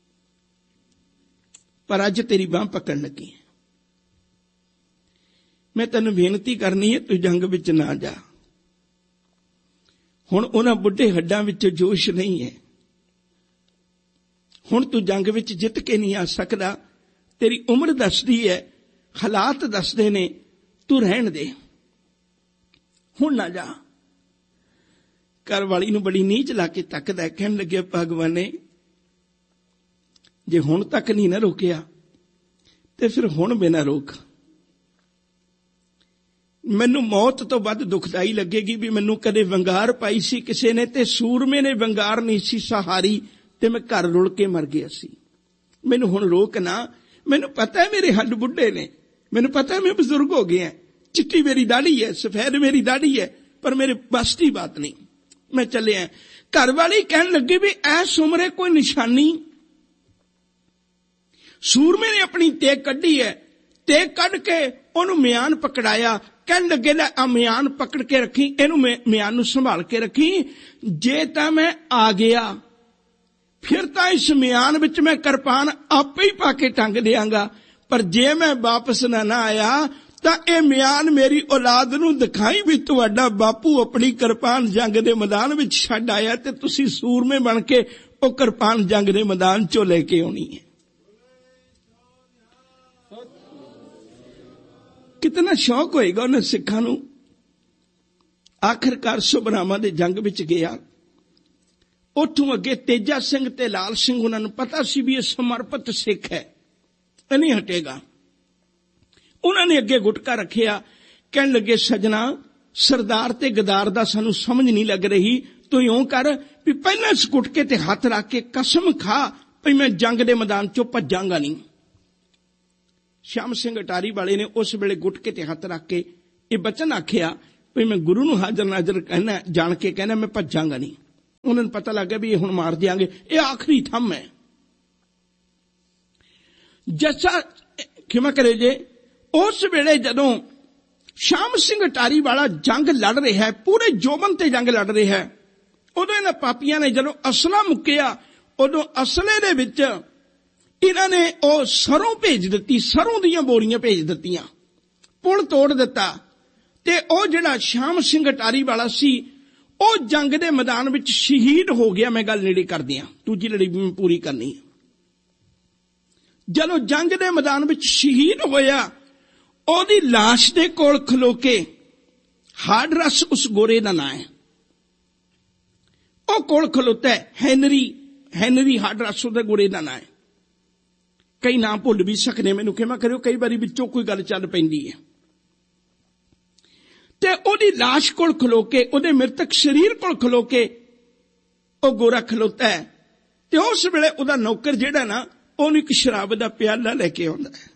S1: ਪਰ ਅੱਜ ਤੇਰੀ ਬਾਂਹ ਪਕੜਨ ਲੱਗੀ। ਮੈਂ ਤੈਨੂੰ ਬੇਨਤੀ ਕਰਨੀ ਹੈ, ਤੂੰ ਜੰਗ ਵਿੱਚ ਨਾ ਜਾ। ਹੁਣ ਉਹਨਾਂ ਬੁੱਢੇ ਹੱਡਾਂ ਵਿੱਚ ਜੋਸ਼ ਨਹੀਂ ਹੈ। ਹੁਣ ਤੂੰ ਜੰਗ ਵਿੱਚ ਜਿੱਤ ਕੇ ਨਹੀਂ ਆ ਸਕਦਾ। ਤੇਰੀ ਉਮਰ ਦੱਸਦੀ ਹੈ, ਹਾਲਾਤ ਦੱਸਦੇ ਨੇ, ਤੂੰ ਰਹਿਣ ਦੇ, ਹੁਣ ਨਾ ਜਾ। ਘਰ ਵਾਲੀ ਨੂੰ ਬੜੀ ਨੀਚ ਲਾ ਕੇ ਤੱਕਦਾ। ਕਹਿਣ ਲੱਗਿਆ, ਭਗਵਾਨੇ, ਜੇ ਹੁਣ ਤੱਕ ਨਹੀਂ ਨਾ ਰੋਕਿਆ ਤੇ ਫਿਰ ਹੁਣ ਬਿਨਾਂ ਰੋਕ। ਮੈਨੂੰ ਮੌਤ ਤੋਂ ਵੱਧ ਦੁਖਦਾਈ ਲੱਗੇਗੀ ਵੀ ਮੈਨੂੰ ਕਦੇ ਵੰਗਾਰ ਪਾਈ ਸੀ ਕਿਸੇ ਨੇ ਤੇ ਸੂਰਮੇ ਨੇ ਵੰਗਾਰ ਨਹੀਂ ਸੀ ਸਹਾਰੀ ਤੇ ਮੈਂ ਘਰ ਰੁਲ ਕੇ ਮਰ ਗਿਆ ਸੀ। ਮੈਨੂੰ ਹੁਣ ਰੋਕ ਨਾ। ਮੈਨੂੰ ਪਤਾ ਹੈ ਮੇਰੇ ਹੱਡ ਬੁੱਢੇ ਨੇ, ਮੈਨੂੰ ਪਤਾ ਹੈ ਮੈਂ ਬਜ਼ੁਰਗ ਹੋ ਗਿਆ, ਚਿੱਟੀ ਮੇਰੀ ਦਾੜੀ ਹੈ, ਸਫੈਦ ਮੇਰੀ ਦਾੜੀ ਹੈ, ਪਰ ਮੇਰੇ ਬਸ ਦੀ ਬਾਤ ਨਹੀਂ, ਮੈਂ ਚੱਲਿਆ। ਘਰ ਵਾਲੀ ਕਹਿਣ ਲੱਗੀ ਵੀ ਐਸ ਉਮਰੇ ਕੋਈ ਨਿਸ਼ਾਨੀ। ਸੂਰਮੇ ਨੇ ਆਪਣੀ ਤੇਗ ਕੱਢੀ ਹੈ, ਤੇਗ ਕੱਢ ਕੇ ਉਹਨੂੰ ਮਿਆਨ ਪਕੜਾਇਆ। ਕਹਿਣ ਲੱਗੇ, ਲੈ ਆ ਮਿਆਨ ਪਕੜ ਕੇ ਰੱਖੀ, ਇਹਨੂੰ ਮਿਆਨ ਨੂੰ ਸੰਭਾਲ ਕੇ ਰੱਖੀ। ਜੇ ਤਾਂ ਮੈਂ ਆ ਗਿਆ ਫਿਰ ਤਾਂ ਇਸ ਮਿਆਨ ਵਿੱਚ ਮੈਂ ਕਿਰਪਾਨ ਆਪੇ ਹੀ ਪਾ ਕੇ ਟੰਗ ਦਿਆਂਗਾ, ਪਰ ਜੇ ਮੈਂ ਵਾਪਸ ਨਾ ਆਇਆ ਤਾਂ ਇਹ ਮਿਆਨ ਮੇਰੀ ਔਲਾਦ ਨੂੰ ਦਿਖਾਈ ਵੀ ਤੁਹਾਡਾ ਬਾਪੂ ਆਪਣੀ ਕਿਰਪਾਨ ਜੰਗ ਦੇ ਮੈਦਾਨ ਵਿੱਚ ਛੱਡ ਆਇਆ ਤੇ ਤੁਸੀਂ ਸੂਰਮੇ ਬਣ ਕੇ ਉਹ ਕਿਰਪਾਨ ਜੰਗ ਦੇ ਮੈਦਾਨ ਚੋਂ ਲੈ ਕੇ ਆਉਣੀ ਹੈ। ਕਿਤਨਾ ਸ਼ੌਕ ਹੋਏਗਾ ਉਹਨਾਂ ਸਿੱਖਾਂ ਨੂੰ। ਆਖਿਰਕਾਰ ਸੁਭਰਾਵਾਂ ਦੇ ਜੰਗ ਵਿੱਚ ਗਿਆ। ਉੱਥੋਂ ਅੱਗੇ ਤੇਜਾ ਸਿੰਘ ਤੇ ਲਾਲ ਸਿੰਘ, ਉਹਨਾਂ ਨੂੰ ਪਤਾ ਸੀ ਵੀ ਇਹ ਸਮਰਪਿਤ ਸਿੱਖ ਹੈ, ਇਹ ਨਹੀਂ ਹਟੇਗਾ। ਉਹਨਾਂ ਨੇ ਅੱਗੇ ਗੁਟਕਾ ਰੱਖਿਆ। ਕਹਿਣ ਲੱਗੇ, ਸਜਣਾ, ਸਰਦਾਰ ਤੇ ਗਦਾਰ ਦਾ ਸਾਨੂੰ ਸਮਝ ਨਹੀਂ ਲੱਗ ਰਹੀ। ਤੂੰ ਇਉਂ ਕਰ ਵੀ ਪਹਿਲਾਂ ਇਸ ਗੁਟਕੇ ਤੇ ਹੱਥ ਰੱਖ ਕੇ ਕਸਮ ਖਾ ਵੀ ਮੈਂ ਜੰਗ ਦੇ ਮੈਦਾਨ ਚੋਂ ਭੱਜਾਂਗਾ ਨਹੀਂ। ਸ਼ਾਮ ਸਿੰਘ ਅਟਾਰੀ ਵਾਲੇ ਨੇ ਉਸ ਵੇਲੇ ਗੁਟਕੇ ਤੇ ਹੱਥ ਰੱਖ ਕੇ ਇਹ ਬਚਨ ਆਖਿਆ ਵੀ ਮੈਂ ਗੁਰੂ ਨੂੰ ਹਾਜ਼ਰ ਨਾਜ਼ਰ ਕਹਿਣਾ, ਜਾਣ ਕੇ ਕਹਿਣਾ ਮੈਂ ਭੱਜਾਂਗਾ ਨਹੀਂ। ਉਹਨਾਂ ਨੂੰ ਪਤਾ ਲੱਗ ਗਿਆ ਵੀ ਇਹ ਹੁਣ ਮਾਰ ਦਿਆਂਗੇ, ਇਹ ਆਖਰੀ ਥੰਮ ਹੈ। ਜੱਸਾ ਖਿਮਾ ਕਰੇ ਜੇ, ਉਸ ਵੇਲੇ ਜਦੋਂ ਸ਼ਾਮ ਸਿੰਘ ਅਟਾਰੀ ਵਾਲਾ ਜੰਗ ਲੜ ਰਿਹਾ ਹੈ, ਪੂਰੇ ਜੋਬਨ ਤੇ ਜੰਗ ਲੜ ਰਿਹਾ ਹੈ, ਉਦੋਂ ਇਹਨਾਂ ਪਾਪੀਆਂ ਨੇ ਜਦੋਂ ਅਸਲਾ ਮੁੱਕਿਆ, ਉਦੋਂ ਅਸਲੇ ਦੇ ਵਿੱਚ ਇਹਨਾਂ ਨੇ ਉਹ ਸਰੋਂ ਭੇਜ ਦਿੱਤੀ, ਸਰੋਂ ਦੀਆਂ ਬੋਰੀਆਂ ਭੇਜ ਦਿੱਤੀਆਂ, ਪੁਲ ਤੋੜ ਦਿੱਤਾ। ਤੇ ਉਹ ਜਿਹੜਾ ਸ਼ਾਮ ਸਿੰਘ ਅਟਾਰੀ ਵਾਲਾ ਸੀ, ਉਹ ਜੰਗ ਦੇ ਮੈਦਾਨ ਵਿੱਚ ਸ਼ਹੀਦ ਹੋ ਗਿਆ। ਮੈਂ ਗੱਲ ਨੇੜੇ ਕਰਦੀ ਹਾਂ, ਦੂਜੀ ਲੜੀ ਵੀ ਮੈਂ ਪੂਰੀ ਕਰਨੀ ਹੈ। ਜਦੋਂ ਜੰਗ ਦੇ ਮੈਦਾਨ ਵਿੱਚ ਸ਼ਹੀਦ ਹੋਇਆ, ਉਹਦੀ ਲਾਸ਼ ਦੇ ਕੋਲ ਖਲੋ ਕੇ, ਹਾਡਰਸ ਉਸ ਗੋਰੇ ਦਾ ਨਾਂ ਹੈ, ਉਹ ਕੋਲ ਖਲੋਤਾ ਹੈ, ਹੈਨਰੀ ਹਾਡਰਸ ਉਹਦੇ ਗੋਰੇ ਦਾ ਨਾਂ ਹੈ। ਕਈ ਨਾਂ ਭੁੱਲ ਵੀ ਸਕਦੇ, ਮੈਨੂੰ ਖਿਮਾ ਕਰਿਓ, ਕਈ ਵਾਰੀ ਵਿੱਚੋਂ ਕੋਈ ਗੱਲ ਚੱਲ ਪੈਂਦੀ ਹੈ। ਤੇ ਉਹਦੀ ਲਾਸ਼ ਕੋਲ ਖਲੋ ਕੇ, ਉਹਦੇ ਮ੍ਰਿਤਕ ਸਰੀਰ ਕੋਲ ਖਲੋ ਕੇ ਉਹ ਗੋਰਾ ਖਲੋਤਾ ਹੈ। ਤੇ ਉਸ ਵੇਲੇ ਉਹਦਾ ਨੌਕਰ ਜਿਹੜਾ ਨਾ, ਉਹਨੂੰ ਇੱਕ ਸ਼ਰਾਬ ਦਾ ਪਿਆਲਾ ਲੈ ਕੇ ਆਉਂਦਾ ਹੈ।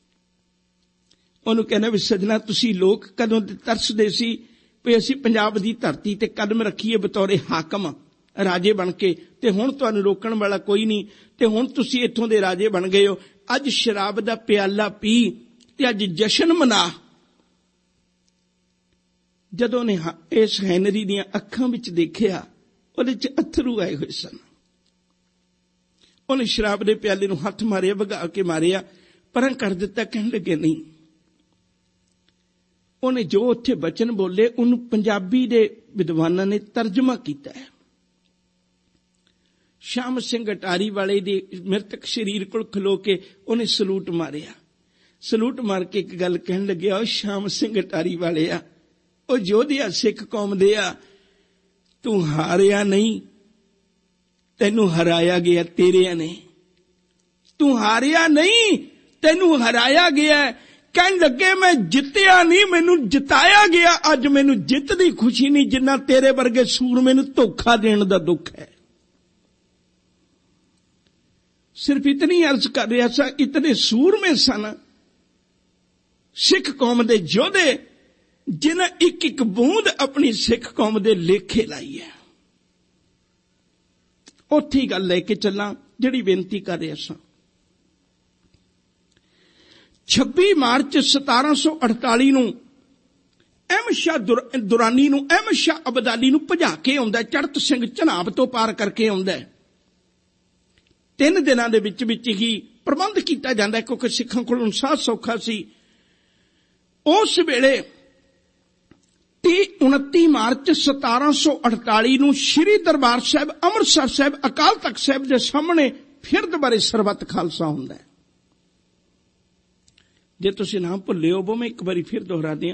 S1: ਉਹਨੂੰ ਕਹਿੰਦਾ ਵੀ ਸੱਜਣਾ, ਤੁਸੀਂ ਲੋਕ ਕਦੋਂ ਤਰਸਦੇ ਸੀ ਵੀ ਅਸੀਂ ਪੰਜਾਬ ਦੀ ਧਰਤੀ ਤੇ ਕਦਮ ਰੱਖੀਏ ਬਤੌਰੇ ਹਾਕਮ, ਰਾਜੇ ਬਣ ਕੇ, ਤੇ ਹੁਣ ਤੁਹਾਨੂੰ ਰੋਕਣ ਵਾਲਾ ਕੋਈ ਨਹੀਂ, ਤੇ ਹੁਣ ਤੁਸੀਂ ਇੱਥੋਂ ਦੇ ਰਾਜੇ ਬਣ ਗਏ ਹੋ। ਅੱਜ ਸ਼ਰਾਬ ਦਾ ਪਿਆਲਾ ਪੀ ਤੇ ਅੱਜ ਜਸ਼ਨ ਮਨਾ। ਜਦੋਂ ਨੇ ਇਸ ਹੈਨਰੀ ਦੀਆਂ ਅੱਖਾਂ ਵਿੱਚ ਦੇਖਿਆ, ਉਹਦੇ 'ਚ ਅਥਰੂ ਆਏ ਹੋਏ ਸਨ। ਉਹਨੇ ਸ਼ਰਾਬ ਦੇ ਪਿਆਲੇ ਨੂੰ ਹੱਥ ਮਾਰਿਆ, ਵਗਾ ਕੇ ਮਾਰਿਆ, ਪਰਾਂ ਕਰ ਦਿੱਤਾ। ਕਹਿਣ ਲੱਗੇ ਨਹੀਂ। ਉਹਨੇ ਜੋ ਉੱਥੇ ਬਚਨ ਬੋਲੇ, ਉਹਨੂੰ ਪੰਜਾਬੀ ਦੇ ਵਿਦਵਾਨਾਂ ਨੇ ਤਰਜਮਾ ਕੀਤਾ ਹੈ। ਸ਼ਾਮ ਸਿੰਘ ਅਟਾਰੀ ਵਾਲੇ ਦੇ ਮ੍ਰਿਤਕ ਸਰੀਰ ਕੋਲ ਖਲੋ ਕੇ ਉਹਨੇ ਸਲੂਟ ਮਾਰਿਆ। ਸਲੂਟ ਮਾਰ ਕੇ ਇੱਕ ਗੱਲ ਕਹਿਣ ਲੱਗਿਆ, ਉਹ ਸ਼ਾਮ ਸਿੰਘ ਅਟਾਰੀ ਵਾਲੇ ਆ, ਉਹ ਯੋਧੇ ਆ, ਸਿੱਖ ਕੌਮ ਦੇ ਆ, ਤੂੰ ਹਾਰਿਆ ਨਹੀਂ, ਤੈਨੂੰ ਹਰਾਇਆ ਗਿਆ ਤੇਰਿਆਂ ਨੇ। ਤੂੰ ਹਾਰਿਆ ਨਹੀਂ, ਤੈਨੂੰ ਹਰਾਇਆ ਗਿਆ। ਕਹਿਣ ਲੱਗੇ ਮੈਂ ਜਿੱਤਿਆ ਨਹੀਂ, ਮੈਨੂੰ ਜਿਤਾਇਆ ਗਿਆ। ਅੱਜ ਮੈਨੂੰ ਜਿੱਤ ਦੀ ਖੁਸ਼ੀ ਨਹੀਂ, ਜਿੰਨਾ ਤੇਰੇ ਵਰਗੇ ਸੂਰਮੇ ਨੂੰ ਧੋਖਾ ਦੇਣ ਦਾ ਦੁੱਖ ਹੈ। ਸਿਰਫ ਇਤਨੀ ਅਰਜ਼ ਕਰ ਰਿਹਾ ਸਾਂ, ਇਤਨੇ ਸੂਰਮੇ ਸਨ ਸਿੱਖ ਕੌਮ ਦੇ ਯੋਧੇ, ਜਿਨ੍ਹਾਂ ਇੱਕ ਇੱਕ ਬੂੰਦ ਆਪਣੀ ਸਿੱਖ ਕੌਮ ਦੇ ਲੇਖੇ ਲਾਈ ਹੈ। ਉੱਥੇ ਗੱਲ ਲੈ ਕੇ ਚੱਲਾਂ ਜਿਹੜੀ ਬੇਨਤੀ ਕਰ ਰਿਹਾ ਸਾਂ। 26 ਮਾਰਚ 1748 ਨੂੰ ਅਹਿਮਦ ਸ਼ਾਹ ਦੁਰਾਨੀ ਨੂੰ, ਅਹਿਮਦ ਸ਼ਾਹ ਅਬਦਾਲੀ ਨੂੰ ਭਜਾ ਕੇ ਆਉਂਦਾ। ਚੜਤ ਸਿੰਘ ਝਨਾਬ ਤੋਂ ਪਾਰ ਕਰਕੇ ਆਉਂਦਾ। 3 ਦਿਨਾਂ ਦੇ ਵਿੱਚ ਹੀ ਪ੍ਰਬੰਧ ਕੀਤਾ ਜਾਂਦਾ, ਕਿਉਂਕਿ ਸਿੱਖਾਂ ਕੋਲ ਸਾਹ ਸੌਖਾ ਸੀ। ਉਸ ਵੇਲੇ 29 ਮਾਰਚ 1748 ਨੂੰ ਸ਼੍ਰੀ ਦਰਬਾਰ ਸਾਹਿਬ ਅੰਮ੍ਰਿਤਸਰ ਸਾਹਿਬ ਅਕਾਲ ਤਖਤ ਸਾਹਿਬ ਦੇ ਸਾਹਮਣੇ ਫਿਰ ਦੁਬਾਰੇ ਸਰਬੱਤ ਖਾਲਸਾ ਹੁੰਦਾ ਹੈ। ਜੇ ਤੁਸੀਂ ਨਾਮ ਭੁੱਲੇ ਹੋ, ਮੈਂ ਇੱਕ ਵਾਰੀ ਫਿਰ ਦੁਹਰਾ ਦਿਆਂ।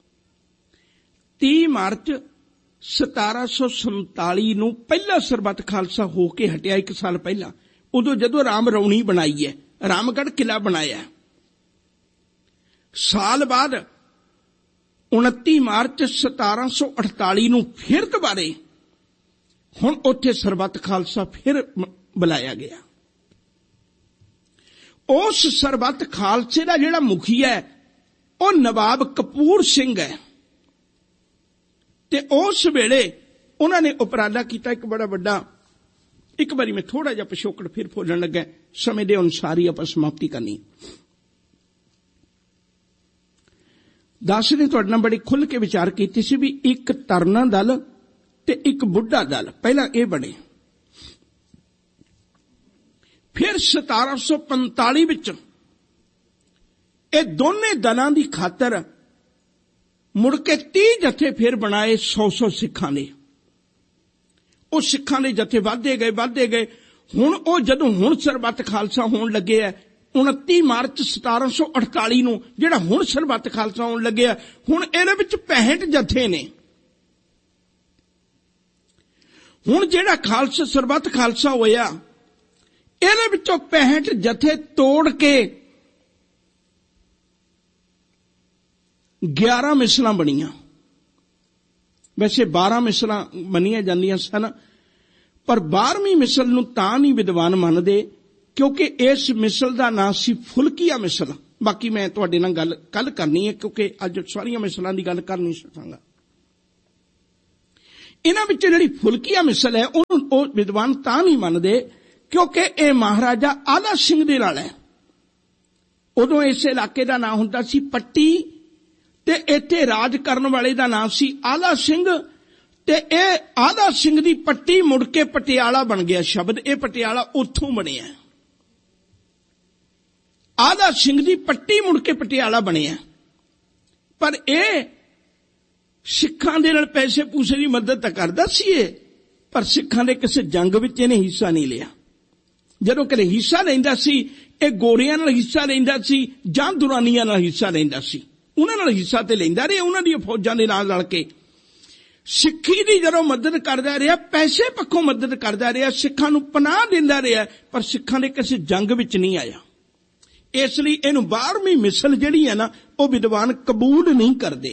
S1: 30 ਮਾਰਚ 1747 ਨੂੰ ਪਹਿਲਾ ਸਰਬੱਤ ਖਾਲਸਾ ਹੋ ਕੇ ਹਟਿਆ, 1 ਸਾਲ ਪਹਿਲਾਂ। ਉਦੋਂ ਜਦੋਂ ਰਾਮ ਰੌਣੀ ਬਣਾਈ ਹੈ, ਰਾਮਗੜ੍ਹ ਕਿਲਾ ਬਣਾਇਆ। ਸਾਲ ਬਾਅਦ 29 ਮਾਰਚ 1748 ਨੂੰ ਫਿਰ ਦੁਬਾਰੇ ਹੁਣ ਉੱਥੇ ਸਰਬੱਤ ਖਾਲਸਾ ਫਿਰ ਬੁਲਾਇਆ ਗਿਆ। ਉਸ ਸਰਬੱਤ ਖਾਲਸੇ ਦਾ ਜਿਹੜਾ ਮੁਖੀਆ ਹੈ ਉਹ ਨਵਾਬ ਕਪੂਰ ਸਿੰਘ ਹੈ। ਤੇ ਉਸ ਵੇਲੇ ਉਹਨਾਂ ਨੇ ਉਪਰਾਲਾ ਕੀਤਾ ਇੱਕ ਬੜਾ ਵੱਡਾ। ਇੱਕ ਵਾਰੀ ਮੈਂ ਥੋੜਾ ਜਿਹਾ ਪਿਛੋਕੜ ਫਿਰ ਫੋਲਣ ਲੱਗਾ, ਸਮੇਂ ਦੇ ਅਨੁਸਾਰ ਹੀ ਆਪਾਂ ਸਮਾਪਤੀ ਕਰਨੀ। ਦਾਸ ਨੇ ਤੁਹਾਡੇ ਨਾਲ ਬੜੀ ਖੁੱਲ੍ਹ ਕੇ ਵਿਚਾਰ ਕੀਤੀ ਸੀ ਵੀ ਇੱਕ ਤਰਨਾ ਦਲ ਤੇ ਇੱਕ ਬੁੱਢਾ ਦਲ ਪਹਿਲਾਂ ਇਹ ਬਣੇ। ਫਿਰ 1745 ਵਿੱਚ ਇਹ ਦੋਨੇ ਦਲਾਂ ਦੀ ਖਾਤਰ ਮੁੜ ਕੇ 30 ਜਥੇ ਫਿਰ ਬਣਾਏ 100 ਸਿੱਖਾਂ ਨੇ। ਉਹ ਸਿੱਖਾਂ ਦੇ ਜਥੇ ਵੱਧਦੇ ਗਏ। ਹੁਣ ਉਹ ਜਦੋਂ ਹੁਣ ਸਰਬੱਤ ਖਾਲਸਾ ਹੋਣ ਲੱਗੇ ਹੈ 29 ਮਾਰਚ 1748 ਨੂੰ, ਜਿਹੜਾ ਹੁਣ ਸਰਬੱਤ ਖਾਲਸਾ ਹੋਣ ਲੱਗਿਆ, ਹੁਣ ਇਹਦੇ ਵਿੱਚ 65 ਜਥੇ ਨੇ। ਹੁਣ ਜਿਹੜਾ ਖਾਲਸਾ ਸਰਬੱਤ ਖਾਲਸਾ ਹੋਇਆ, ਇਹਦੇ ਵਿੱਚੋਂ 65 ਜਥੇ ਤੋੜ ਕੇ 11 ਮਿਸਲਾਂ ਬਣੀਆਂ। ਵੈਸੇ 12 ਮਿਸਲਾਂ ਮੰਨੀਆਂ ਜਾਂਦੀਆਂ ਸਨ, ਪਰ 12ਵੀਂ ਮਿਸਲ ਨੂੰ ਤਾਂ ਨਹੀਂ ਵਿਦਵਾਨ ਮੰਨਦੇ ਕਿਉਂਕਿ ਇਸ ਮਿਸਲ ਦਾ ਨਾਂ ਸੀ ਫੁਲਕੀਆ ਮਿਸਲ। ਬਾਕੀ ਮੈਂ ਤੁਹਾਡੇ ਨਾਲ ਗੱਲ ਕੱਲ ਕਰਨੀ ਹੈ, ਕਿਉਂਕਿ ਅੱਜ ਸਾਰੀਆਂ ਮਿਸਲਾਂ ਦੀ ਗੱਲ ਕਰ ਨਹੀਂ ਸਕਾਂਗਾ। इन्हां विच जिहड़ी फुलकिया मिसल है उहनूं विद्वान तां नहीं मनदे क्योंकि यह महाराजा आला सिंह दे नाल है। उदों इस इलाके का नाम हुंदा सी पट्टी ते इत्थे राज करन वाले दा नाम सी आला सिंह ते यह आला सिंह दी पट्टी मुड़ के पटियाला बन गया शब्द। यह पटियाला उत्थों बनिया। आला सिंह दी पट्टी मुड़ के पटियाला बनिया। पर यह सिखां दे नाल पैसे पूसे की मदद तो करदा सी पर सिखां दे किसी जंग विच इहने हिस्सा नहीं लिया। जदों कदे हिस्सा लैंदा सी ये गोरियां नाल हिस्सा लैंदा सी जां दुरानियां नाल हिस्सा लैंदा सी। उन्हां नाल हिस्सा ते लैंदा रहा, उन्हां दी फौजां दे नाल रल के सिक्खी दी जदों मदद करदा रहा, पैसे पक्खों मदद करदा रहा, सिखां नूं पनाह दिंदा रहा, पर सिखां दे किसी जंग विच नहीं आया। इसलिए इहनूं 12वीं मिसल जिहड़ी है ना वो विद्वान कबूल नहीं करदे।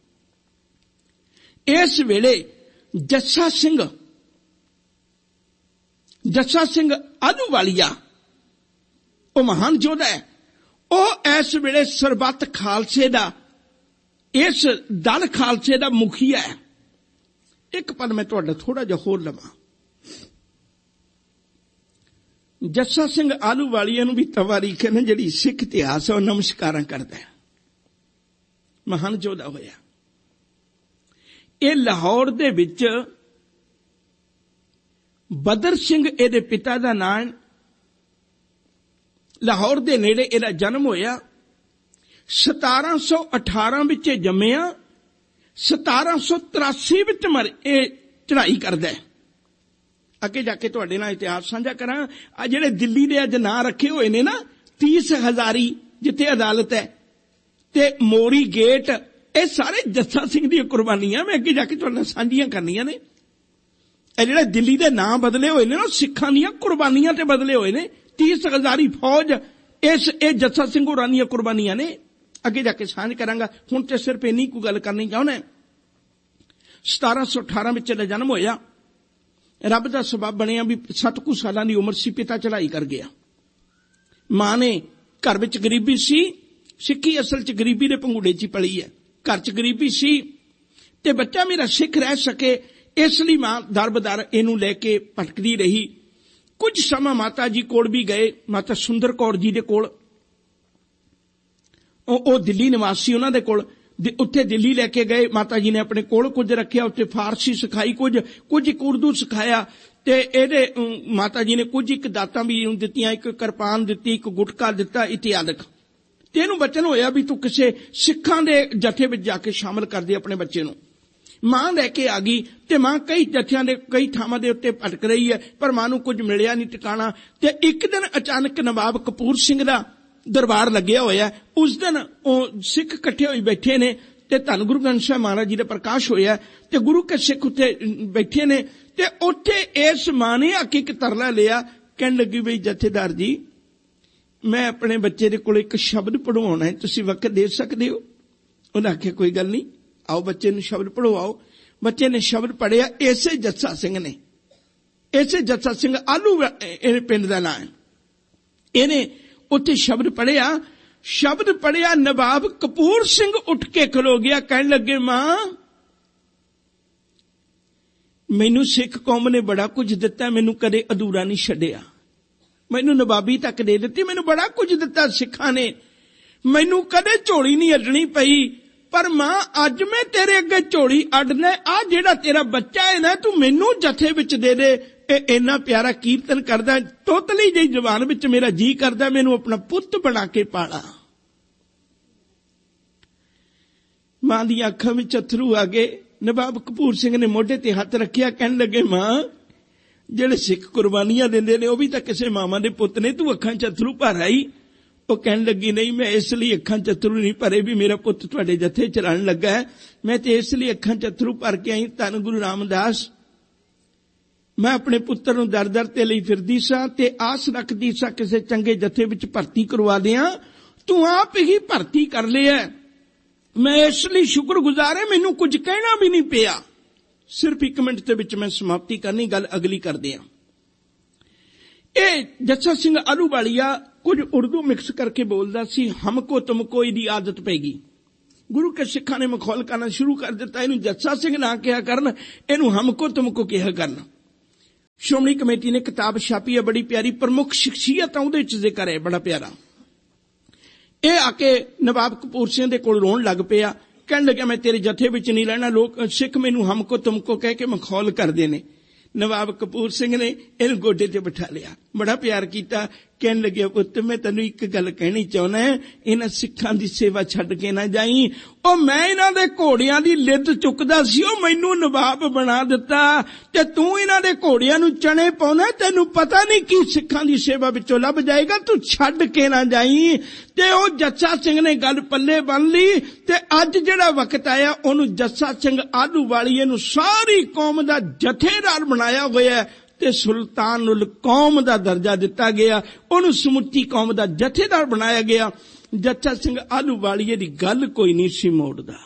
S1: इस वेले जस्सा सिंह आलूवालिया वो महान योद्धा है। वह इस वेले सरबत खालसे दा इस दल खालसे दा मुखिया है। एक पल मैं तुहाडा थोड़ा जिहा होर लवां। जस्सा सिंह आलूवालिया नूं भी तवारीख है ना जिहड़ी सिख इतिहास है वो नमस्कारां करदा है। महान योद्धा होया। ये लाहौर दे विच बदर सिंह इहदे पिता दा नाम, लाहौर दे नेड़े इहदा जन्म होया। 1718 विच जम्मिया, 1783 विच चढ़ाई करदा है। अगे जाके तुहाडे नाल इतिहास साझा करां। आ जिहड़े दिल्ली दे अज नां रखे होए ने ना 30 हजारी जिथे अदालत है ते मोरी गेट, ये सारे जस्सा सिंह दी कुर्बानियां मैं अगे जाके तुहाडे नाल साझियां करनियां ने। जिहड़े दिल्ली दे नां बदले होए ने ना सिखां दीयां कुर्बानियां ते बदले होए ने। 30 हजारी फौज इस जस्सा सिंह होरां दीयां कुर्बानियां ने। अगे जाके साझ करांगा। हुण ते सिर्फ इन्नी को गल करनी चाहुंदा। 1718 विच इहदा जन्म होया। रब दा सबब बनिया भी 7 कुछ सालां दी उम्र सी, पिता चढ़ाई कर गया। मां ने घर विच गरीबी सी, सिक्खी असल च गरीबी दे पंगूड़े च पली है। घर च गरीबी सी ते बच्चा मेरा सिख रह सके इसलिए मां दर बदर इनू लैके भटकदी रही। कुछ समा माता जी कोल भी गए, माता सुंदर कौर जी दे कोल। ओ दिल्ली निवासी उन्हां दे कोल उत्थे दिल्ली लैके गए। माता जी ने अपने कोल कुछ रखिया, उत्थे फारसी सिखाई, कुछ एक उर्दू सिखाया ते एदे माता जी ने कुछ एक दातां भी दित्तियां, एक किरपान दित्ती, एक गुटका दिता इत्यादि। ते इहनूं वचन होया भी तू किसे सिखां दे जथे विच जाके शामिल कर दे अपने बच्चे नूं। मां लैके आ गई ते मां कई जथियां दे कई थावां दे उत्ते भटक रही है पर मां नूं कुछ मिलिया नहीं ठिकाना। ते एक दिन अचानक नवाब कपूर सिंह दा दरबार लग्या होया। उस दिन ओ सिख इकट्ठे होई बैठे ने ते धन गुरु ग्रंथ साहिब महाराज जी दा प्रकाश होया ते गुरु के सिख उत्ते बैठे ने ते उत्थे इस मां ने आके एक तरला लिया। कहन लगी बई जथेदार जी मैं अपने बच्चे दे कोल एक शब्द पढ़वाउणा है, तुसीं वक्त दे सकदे हो? उन्हें आख्या कोई गल नहीं, आओ बच्चे ने शब्द पढ़वाओ। बच्चे ने शब्द पढ़िया। इसे जस्सा सिंह ने, इसे जस्सा सिंह आलू पिंड दा नाम है। इहने उत्थे शब्द पढ़िया। नवाब कपूर सिंह उठ के खलो गया। कहन लगे मां मैनू सिख कौम ने बड़ा कुछ दिता, मैनू कदे अधूरा नहीं छड्डिया। मैनू नवाबी तक दे दिती, मैनू बड़ा कुछ दिता सिखां ने, मैनू कदे झोली नहीं अड्डनी पई। पर मां अज मैं तेरे अगे झोली अड्डना। आ जेड़ा तेरा बच्चा है ना तू मैनू जथे विच दे दे। इन्ना प्यारा कीर्तन करदा, तोतली जी जबान विच मेरा जी करदा मैनू अपना पुत्त बना के पाला। मां दी अखां विच अथरू आ गए। नवाब कपूर सिंह ने मोढे ते हथ रखिया। कहन लगे मां जेड़े सिख कुर्बानियां दिंदे ने, भी तां किसे मामा दे पुत्त ने, तू अखां च अथरू भर आई। वो कहन लगी नहीं मैं इसलिए अखां च अथरू नहीं भरे भी मेरा पुत्त तुहाडे जथे च रलण लगा है, मैं ते इसलिए अखां च अथरू भर के आई। धन गुरु रामदास मैं अपने पुत्तर नूं दर दर ते लई फिरदी सां ते आस रखदी सां किसे चंगे जथे विच भर्ती करवा दियां, तू आप ही भर्ती कर लिया। मैं इसलिए शुक्रगुजार है, मैनू कुछ कहना भी नहीं पिया। सिर्फ 1 मिनट के विच मैं समाप्ति करनी, गल अगली करदे हां। ये जस्सा सिंह आलूवालिया कुछ उर्दू मिक्स करके बोलदा सी। हमको तुमको इहदी आदत पैगी। गुरु के सिखां ने मखौल करना शुरू कर दिता, इनू जस्सा सिंह ना कहा करन, इनू हमको तुमको कहा करन। श्रोमणी कमेटी ने किताब छापी है बड़ी प्यारी, प्रमुख शख्सियत उहदे च जिक्र है बड़ा प्यारा। ये आके नवाब कपूर सिंह दे कोल रोण लग पिया, कहन लग्या मैं तेरे जथे विच नहीं रहना, लोग सिख मैनू हमको तुमको कह के मखौल करदे ने। नवाब कपूर सिंह ने इहनू गोडे ते बिठा लिया, बड़ा प्यार कीता, कहन लगे पुत्त मैं तैनू एक गल कहनी चाहुंदा, इन्हां सिखां दी सेवा छड्ड के ना जाई। ओ मैं इन्हां दे घोड़ियां दी लिद्द चुकदा सी, ओ मैनू नवाब बना दिता ते तू इन्हां दे घोड़ियां नू चने पाउंदा, तैनू पता नहीं की सिखां दी सेवा विचों लभ जाएगा, तू छड्ड के ना जाई। ते ओ जस्सा सिंह ने गल पल्ले बन ली ते अज जिहड़ा वक्त आया ओनू जस्सा सिंह आलूवालीए नू सारी कौम दा जथेदार बनाया होया ते सुल्तान उल कौम दा दर्जा दिता गया, उन्होंने समुची कौम दा जथेदार बनाया गया। जस्सा सिंह आलूवालीए दी गल कोई नहीं सी मोड़दा।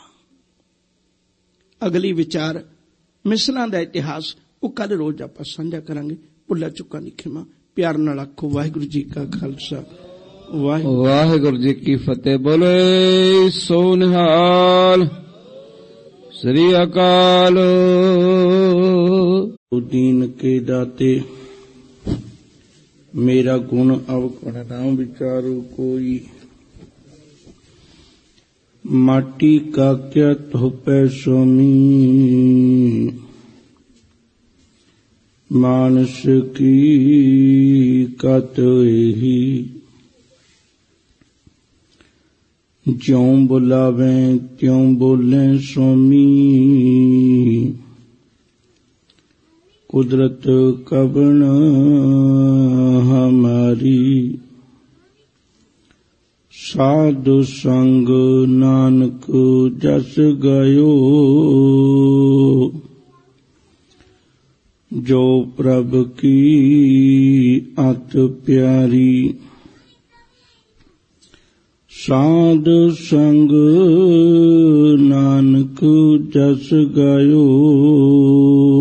S1: अगली विचार मिसलां दा इतिहास वो कल रोज आपां साझा करांगे। भुल्ला चुका दी खिमा, प्यार नाल आखो वाहिगुरू जी का खालसा वाहिगुरू जी की फतेह। बोले सो निहाल, श्री अकाल। दीन के दाते मेरा गुण अवगुण ना विचारो कोई, माटी का क्या थोपै स्वामी, मानस की कत एही, ज्यों बुलावे त्यों बोले स्वामी, कुदरत कवण हमारी, साधु संग नानक जस गयो, जो प्रभ की अत प्यारी, साधु संग नानक जस गयो,